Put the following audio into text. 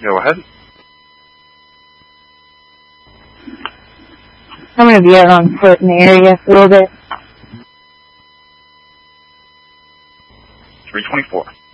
Go ahead. I'm going to be out on foot in the area a little bit. 324.